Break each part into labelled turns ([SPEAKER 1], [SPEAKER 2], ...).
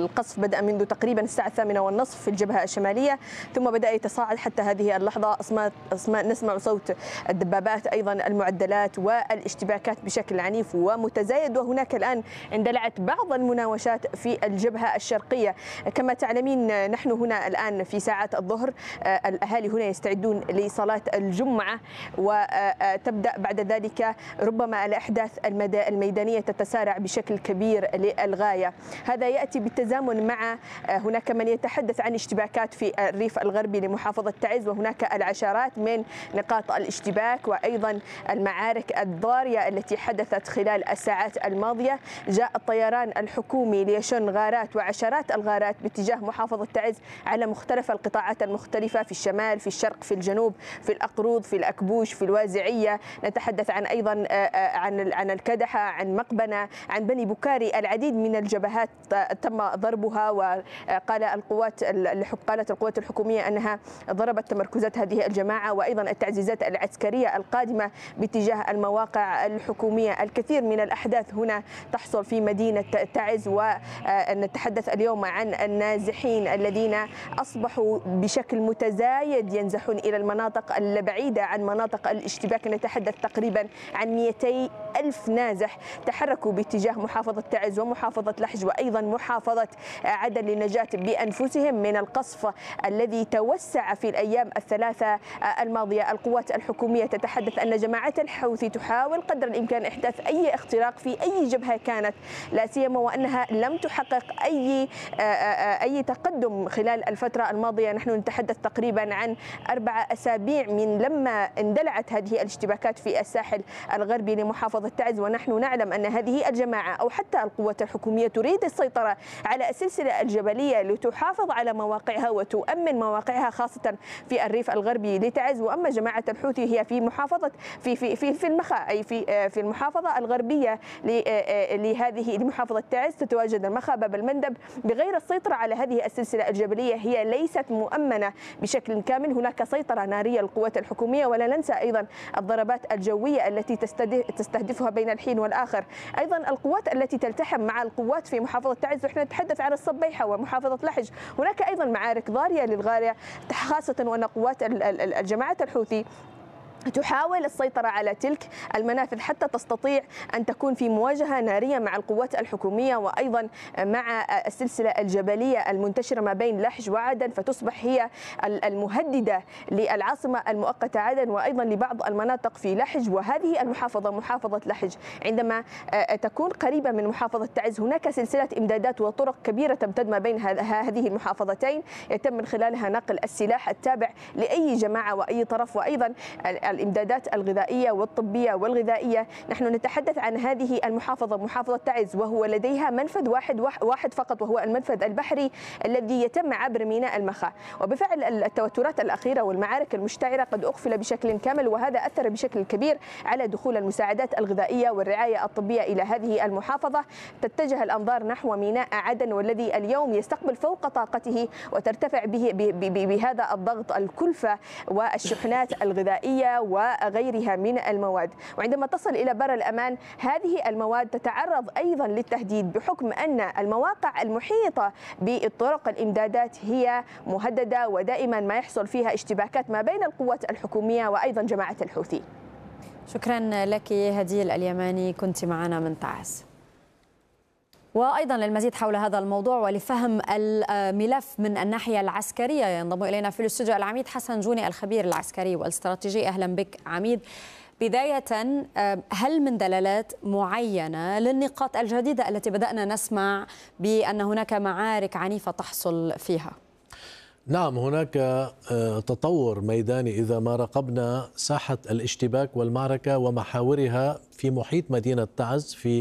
[SPEAKER 1] القصف بدأ منذ تقريبا الساعة 8:30 في الجبهة الشمالية، ثم بدأ يتصاعد حتى هذه اللحظة. نسمع صوت الدبابات، أيضا المعدلات والاشتباكات بشكل عنيف ومتزايد. وهناك الآن اندلعت بعض المناوشات في الجبهة الشرقية. كما تعلمين نحن هنا الآن في ساعات الظهر، الأهالي هنا يستعدون لصلاة الجمعة، وتبدأ بعد ذلك ربما الأحداث الميدانية تتسارع بشكل كبير للغاية. هذا يأتي بالتزامن مع هناك من يتحدث عن اشتباكات في الريف الغربي لمحافظة تعز، وهناك العشرات من نقاط الاشتباك وأيضا المعارك الضارية التي حدثت خلال الساعات الماضية. جاء الطيران الحكومي ليشن غارات وعشرات الغارات باتجاه محافظة تعز على مختلف القطاعات المختلفة في الشمال، في الشرق، في الجنوب، في الأقروض، في الأكبوش، في الوازعية. نتحدث عن أيضا عن الكدحة، عن مقبنة، عن بني بكاري. العديد من الجبهات تم ضربها، وقال قالت القوات الحكومية أنها ضربت تمركزات هذه الجماعة، وأيضا التعزيزات العسكرية القادمة باتجاه المواقع الحكومية. الكثير من الأحداث هنا تحصل في مدينة تعز، ونتحدث اليوم عن النازحين الذين أصبحوا بشكل متزايد ينزحون إلى المناطق البعيدة عن مناطق الاشتباك. نتحدث تقريبا عن 200 ألف نازح تحركوا باتجاه محافظة تعز ومحافظة لحج وأيضا محافظة عدن للنجاة بأنفسهم من القصف الذي توسع في الأيام الثلاثة الماضية. القوات الحكومية تتحدث أن جماعة الحوثي تحاول قدر الإمكان إحداث أي اختراق في أي جبهة كانت، لا سيما وأنها لم تحقق أي تقدم خلال الفترة الماضية. نحن نتحدث تقريبا عن 4 أسابيع من لما اندلعت هذه الاشتباكات في الساحل الغربي لمحافظة تعز، ونحن نعلم أن هذه الجماعة أو حتى القوات الحكومية تريد السيطرة على السلسلة الجبلية لتحافظ على مواقعها وتؤمن مواقعها خاصة في الريف الغربي لتعز. وأما جماعة الحوثي هي في محافظة في المخا، أي في المحافظة الغربية لهذه لمحافظة تعز، تتواجد المخا، باب المندب. بغير السيطرة على هذه السلسلة الجبلية هي ليست مؤمنة بشكل كامل. هناك سيطرة نارية للقوات الحكومية، ولا ننسى أيضا الضربات الجوية التي تستهدفها بين الحين والآخر. أيضا القوات التي تلتحم مع القوات في محافظة تعز، ونحن نتحدث عن الصبيحة ومحافظة لحج. هناك أيضا معارك ضارية للغاية، خاصة وأن قوات الجماعة الحوثي تحاول السيطرة على تلك المنافذ حتى تستطيع أن تكون في مواجهة نارية مع القوات الحكومية وأيضا مع السلسلة الجبلية المنتشرة ما بين لحج وعدن، فتصبح هي المهددة للعاصمة المؤقتة عدن وأيضا لبعض المناطق في لحج. وهذه المحافظة محافظة لحج عندما تكون قريبة من محافظة تعز، هناك سلسلة إمدادات وطرق كبيرة تمتد ما بين هذه المحافظتين، يتم من خلالها نقل السلاح التابع لأي جماعة وأي طرف، وأيضا الإمدادات الغذائية والطبية والغذائية. نحن نتحدث عن هذه المحافظة محافظة تعز، وهو لديها منفذ واحد فقط، وهو المنفذ البحري الذي يتم عبر ميناء المخا. وبفعل التوترات الأخيرة والمعارك المشتعلة قد أقفل بشكل كامل، وهذا أثر بشكل كبير على دخول المساعدات الغذائية والرعاية الطبية إلى هذه المحافظة. تتجه الأنظار نحو ميناء عدن، والذي اليوم يستقبل فوق طاقته وترتفع بهذا الضغط الكلفة والشحنات الغذائية وغيرها من المواد. وعندما تصل إلى بر الأمان هذه المواد تتعرض أيضا للتهديد، بحكم أن المواقع المحيطة بالطرق الإمدادات هي مهددة، ودائما ما يحصل فيها اشتباكات ما بين القوات الحكومية وأيضا جماعة الحوثي.
[SPEAKER 2] شكرا لك هديل اليماني، كنت معنا من تعز. وأيضا للمزيد حول هذا الموضوع ولفهم الملف من الناحية العسكرية ينضم إلينا في الاستوديو العميد حسن جوني الخبير العسكري والاستراتيجي. أهلا بك عميد. بداية، هل من دلالات معينة للنقاط الجديدة التي بدأنا نسمع بأن هناك معارك عنيفة تحصل فيها؟
[SPEAKER 3] نعم، هناك تطور ميداني إذا ما راقبنا ساحة الاشتباك والمعركة ومحاورها في محيط مدينة تعز، في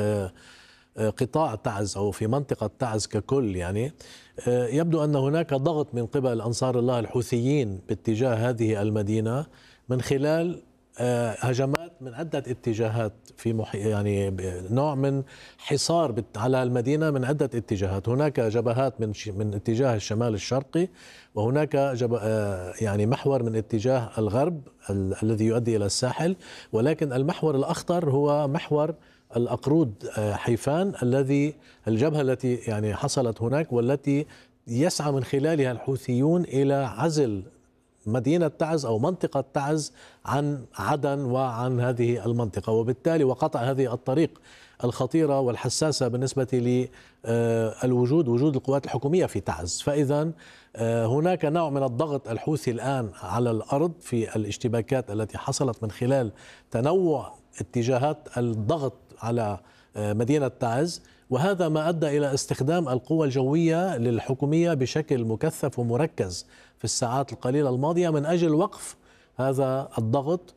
[SPEAKER 3] قطاع تعز أو في منطقة تعز ككل. يعني يبدو أن هناك ضغط من قبل أنصار الله الحوثيين باتجاه هذه المدينة من خلال هجمات من عدة اتجاهات، في يعني نوع من حصار على المدينة من عدة اتجاهات. هناك جبهات من اتجاه الشمال الشرقي، وهناك يعني محور من اتجاه الغرب الذي يؤدي إلى الساحل، ولكن المحور الأخطر هو محور الأقرود حيفان الجبهة التي يعني حصلت هناك، والتي يسعى من خلالها الحوثيون إلى عزل مدينة تعز أو منطقة تعز عن عدن وعن هذه المنطقة، وبالتالي وقطع هذه الطريق الخطيرة والحساسة بالنسبة لوجود القوات الحكومية في تعز. فإذا هناك نوع من الضغط الحوثي الآن على الأرض في الاشتباكات التي حصلت من خلال تنوع اتجاهات الضغط على مدينة تعز، وهذا ما أدى إلى استخدام القوى الجوية للحكومية بشكل مكثف ومركز في الساعات القليلة الماضية من أجل وقف هذا الضغط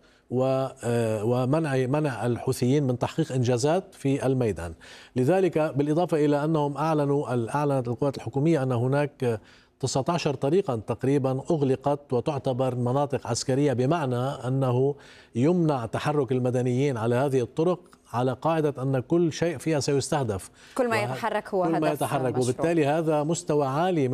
[SPEAKER 3] ومنع الحوثيين من تحقيق إنجازات في الميدان. لذلك بالإضافة إلى أنهم أعلنت القوات الحكومية أن هناك 19 طريقا تقريبا أغلقت وتعتبر مناطق عسكرية، بمعنى أنه يمنع تحرك المدنيين على هذه الطرق على قاعدة أن كل شيء فيها سيستهدف،
[SPEAKER 2] كل ما يتحرك هو هدف، كل ما يتحرك،
[SPEAKER 3] وبالتالي هذا مستوى عالي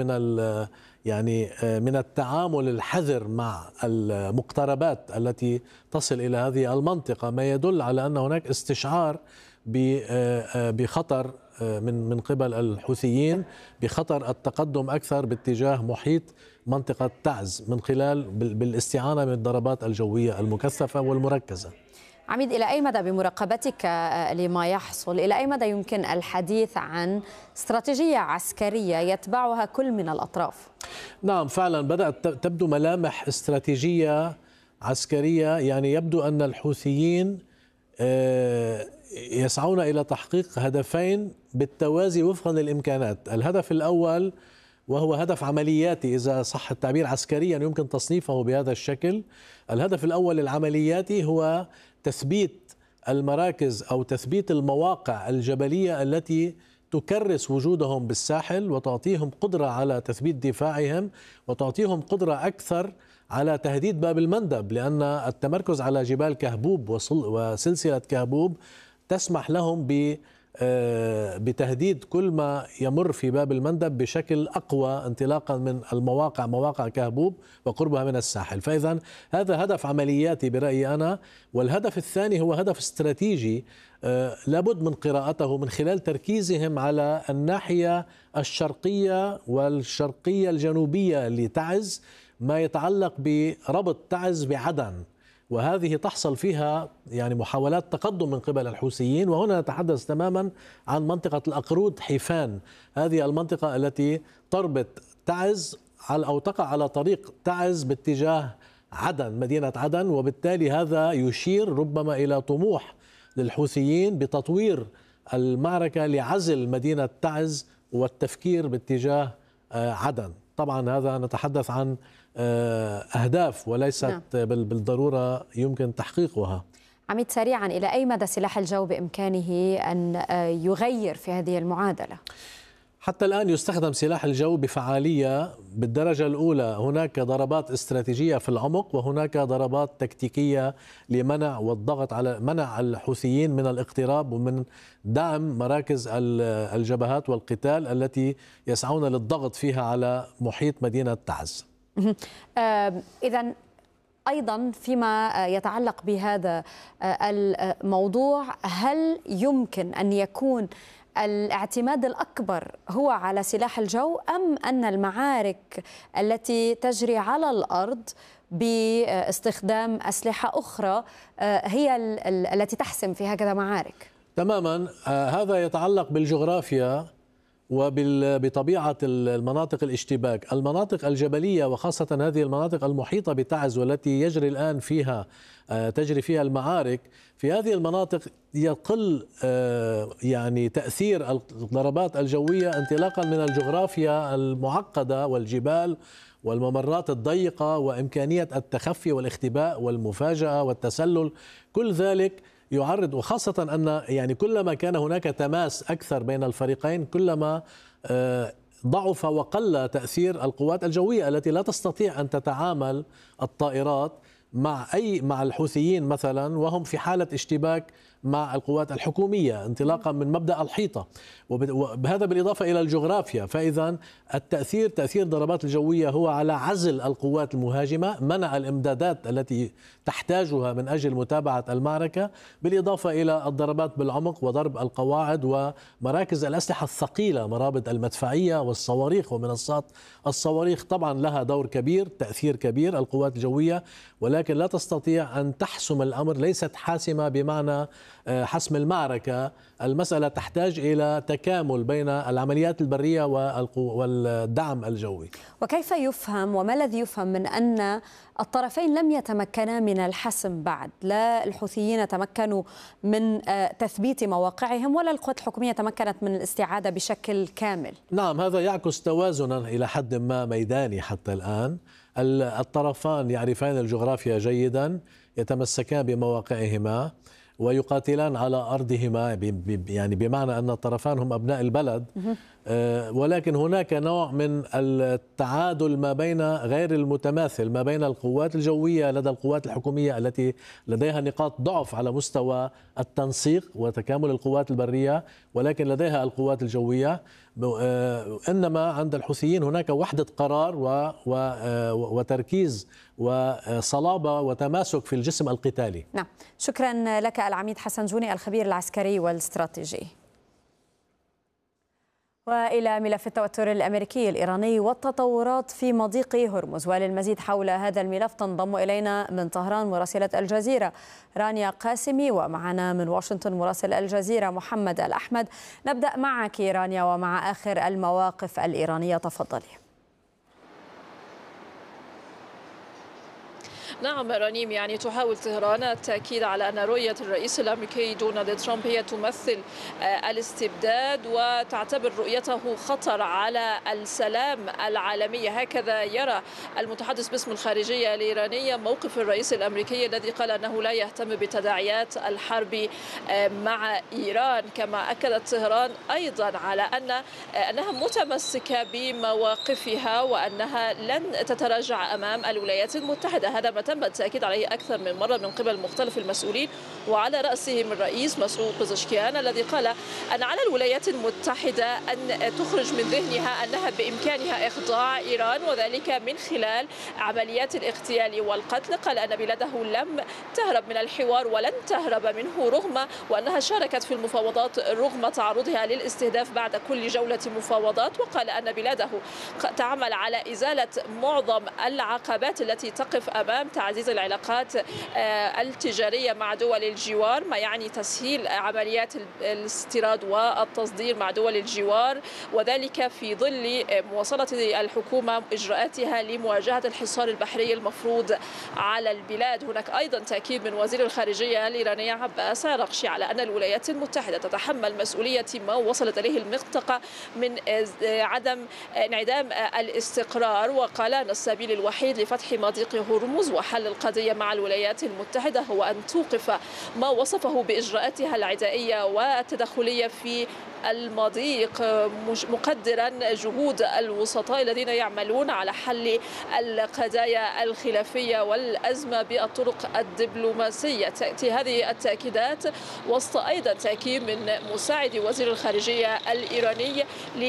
[SPEAKER 3] من التعامل الحذر مع المقتربات التي تصل إلى هذه المنطقة، ما يدل على أن هناك استشعار بخطر من قبل الحوثيين، بخطر التقدم أكثر باتجاه محيط منطقة تعز من خلال بالاستعانة من الضربات الجوية المكثفة والمركزة.
[SPEAKER 2] عميد، إلى أي مدى بمراقبتك لما يحصل، إلى أي مدى يمكن الحديث عن استراتيجية عسكرية يتبعها كل من الأطراف؟
[SPEAKER 3] نعم، فعلا بدأت تبدو ملامح استراتيجية عسكرية. يعني يبدو أن الحوثيين يسعون إلى تحقيق هدفين بالتوازي وفقا للإمكانات. الهدف الأول وهو هدف عملياتي، إذا صح التعبير عسكريا يمكن تصنيفه بهذا الشكل. الهدف الأول العملياتي هو تثبيت المراكز أو تثبيت المواقع الجبلية التي تكرس وجودهم بالساحل وتعطيهم قدرة على تثبيت دفاعهم وتعطيهم قدرة أكثر على تهديد باب المندب، لأن التمركز على جبال كهبوب وسلسلة كهبوب تسمح لهم بتهديد كل ما يمر في باب المندب بشكل أقوى انطلاقا من مواقع كهبوب وقربها من الساحل. فإذا هذا هدف عملياتي برأيي أنا. والهدف الثاني هو هدف استراتيجي لابد من قراءته من خلال تركيزهم على الناحية الشرقية والشرقية الجنوبية لتعز، ما يتعلق بربط تعز بعدن، وهذه تحصل فيها يعني محاولات تقدم من قبل الحوثيين. وهنا نتحدث تماما عن منطقة الأقرود حيفان، هذه المنطقة التي تربط تعز أو تقع على طريق تعز باتجاه عدن، مدينة عدن، وبالتالي هذا يشير ربما إلى طموح للحوثيين بتطوير المعركة لعزل مدينة تعز والتفكير باتجاه عدن. طبعا هذا نتحدث عن أهداف وليست بالضرورة يمكن تحقيقها.
[SPEAKER 2] عميد، سريعا، إلى أي مدى سلاح الجو بإمكانه أن يغير في هذه المعادلة؟
[SPEAKER 3] حتى الآن يستخدم سلاح الجو بفعالية بالدرجة الأولى. هناك ضربات استراتيجية في العمق، وهناك ضربات تكتيكية لمنع والضغط على منع الحوثيين من الاقتراب ومن دعم مراكز الجبهات والقتال التي يسعون للضغط فيها على محيط مدينة تعز.
[SPEAKER 2] إذن أيضا فيما يتعلق بهذا الموضوع، هل يمكن أن يكون الاعتماد الأكبر هو على سلاح الجو، أم أن المعارك التي تجري على الأرض باستخدام أسلحة أخرى هي التي تحسم في هكذا معارك؟
[SPEAKER 3] تماما، هذا يتعلق بالجغرافيا وبطبيعة المناطق الاشتباك. المناطق الجبلية وخاصة هذه المناطق المحيطة بتعز والتي تجري فيها المعارك، في هذه المناطق يقل يعني تأثير الضربات الجوية انطلاقا من الجغرافيا المعقدة والجبال والممرات الضيقة وإمكانية التخفي والاختباء والمفاجأة والتسلل. كل ذلك يعرض، وخاصة أن يعني كلما كان هناك تماس أكثر بين الفريقين كلما ضعف وقل تأثير القوات الجوية التي لا تستطيع أن تتعامل الطائرات مع الحوثيين مثلا وهم في حالة اشتباك مع القوات الحكومية انطلاقا من مبدأ الحيطة، وهذا بالإضافة إلى الجغرافيا. فإذا تأثير ضربات الجوية هو على عزل القوات المهاجمة، منع الإمدادات التي تحتاجها من أجل متابعة المعركة، بالإضافة إلى الضربات بالعمق وضرب القواعد ومراكز الأسلحة الثقيلة، مرابط المدفعية والصواريخ ومنصات الصواريخ. طبعا لها دور كبير، تأثير كبير القوات الجوية، ولكن لا تستطيع أن تحسم الأمر، ليست حاسمة بمعنى حسم المعركة. المسألة تحتاج إلى تكامل بين العمليات البرية والدعم الجوي.
[SPEAKER 2] وكيف يفهم وما الذي يفهم من أن الطرفين لم يتمكنا من الحسم بعد؟ لا الحوثيين تمكنوا من تثبيت مواقعهم ولا القوات الحكومية تمكنت من الاستعادة بشكل كامل.
[SPEAKER 3] نعم، هذا يعكس توازنا إلى حد ما ميداني حتى الآن. الطرفان يعرفان الجغرافيا جيدا، يتمسكان بمواقعهما ويقاتلان على أرضهما، يعني بمعنى أن الطرفان هم أبناء البلد، ولكن هناك نوع من التعادل ما بين غير المتماثل ما بين القوات الجوية لدى القوات الحكومية التي لديها نقاط ضعف على مستوى التنسيق وتكامل القوات البرية، ولكن لديها القوات الجوية. إنما عند الحوثيين هناك وحدة قرار وتركيز وصلابة وتماسك في الجسم القتالي.
[SPEAKER 2] نعم، شكرا لك العميد حسن جوني الخبير العسكري والاستراتيجي. وإلى ملف التوتر الأمريكي الإيراني والتطورات في مضيق هرمز، وللمزيد حول هذا الملف تنضم إلينا من طهران مراسلة الجزيرة رانيا قاسمي، ومعنا من واشنطن مراسل الجزيرة محمد الأحمد. نبدأ معك رانيا ومع آخر المواقف الإيرانية، تفضلي.
[SPEAKER 4] نعم رنيم، يعني تحاول طهران التأكيد على أن رؤية الرئيس الأمريكي دونالد ترامب هي تمثل الاستبداد، وتعتبر رؤيته خطر على السلام العالمي. هكذا يرى المتحدث باسم الخارجية الإيرانية موقف الرئيس الأمريكي الذي قال أنه لا يهتم بتداعيات الحرب مع إيران. كما أكدت طهران أيضا على أنها متمسكة بمواقفها وأنها لن تتراجع أمام الولايات المتحدة. هذا ما تم التأكيد عليه أكثر من مرة من قبل مختلف المسؤولين، وعلى رأسهم الرئيس مسعود بزشكيان الذي قال أن على الولايات المتحدة أن تخرج من ذهنها أنها بإمكانها إخضاع إيران، وذلك من خلال عمليات الاغتيال والقتل. قال أن بلاده لم تهرب من الحوار ولن تهرب منه، رغم وأنها شاركت في المفاوضات رغم تعرضها للاستهداف بعد كل جولة مفاوضات. وقال أن بلاده تعمل على إزالة معظم العقبات التي تقف أمام تعزيز العلاقات التجارية مع دول الجوار، ما يعني تسهيل عمليات الاستيراد والتصدير مع دول الجوار، وذلك في ظل مواصلة الحكومة إجراءاتها لمواجهة الحصار البحري المفروض على البلاد. هناك أيضا تأكيد من وزير الخارجية الإيرانية عباس عراقشي على أن الولايات المتحدة تتحمل مسؤولية ما وصلت إليه المنطقة من عدم انعدام الاستقرار، وقال أن السبيل الوحيد لفتح مضيق هرمز وحل القضية مع الولايات المتحدة هو أن توقف ما وصفه بإجراءاتها العدائية والتدخلية في المضيق، مقدرا جهود الوسطاء الذين يعملون على حل القضايا الخلافية والأزمة بالطرق الدبلوماسية. تأتي هذه التأكيدات وسط أيضا تأكيد من مساعد وزير الخارجية الإيراني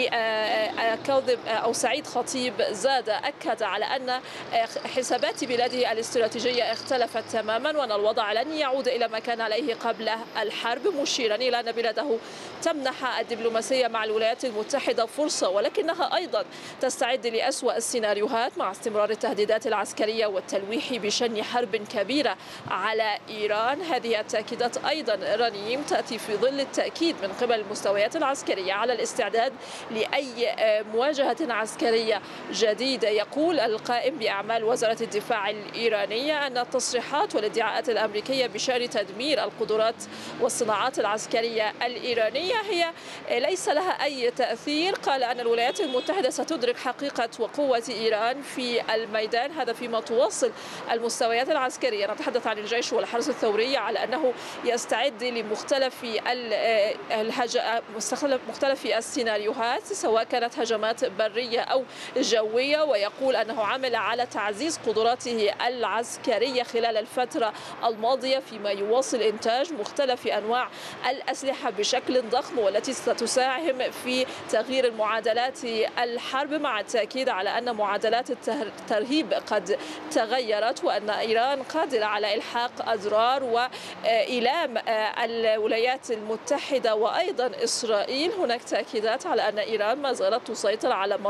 [SPEAKER 4] لكاظم أو سعيد خطيب زاد، أكد على أن حسابات بلاده الاستراتيجية اختلفت تماما وأن الوضع لن يعود إلى ما كان عليه قبل الحرب، مشيرا إلى أن بلاده تمنح الدبلوماسية مع الولايات المتحدة فرصة، ولكنها أيضا تستعد لأسوأ السيناريوهات مع استمرار التهديدات العسكرية والتلويح بشن حرب كبيرة على إيران. هذه التأكيدات أيضا رنيم تأتي في ظل التأكيد من قبل المستويات العسكرية على الاستعداد لأي مواجهة عسكرية جديدة. يقول القائم بأعمال وزارة الدفاع الإيرانية أن التصريحات والادعاءات الأمريكية بشأن تدمير القدرات والصناعات العسكرية الإيرانية هي ليس لها أي تأثير. قال أن الولايات المتحدة ستدرك حقيقة وقوة إيران في الميدان، هذا فيما توصل المستويات العسكرية. نتحدث عن الجيش والحرس الثوري على أنه يستعد لمختلف مختلف السيناريوهات سواء كانت هجمات برية أو جوية، ويقول أنه عمل على تعزيز قدراته العسكرية خلال الفترة الماضية فيما يواصل إنتاج مختلف أنواع الأسلحة بشكل ضخم والتي ستساهم في تغيير المعادلات الحرب، مع التأكيد على أن معادلات الترهيب قد تغيرت وأن إيران قادرة على إلحاق أضرار وإيلام الولايات المتحدة وأيضا إسرائيل. هناك تأكيدات على أن إيران ما زالت تسيطر على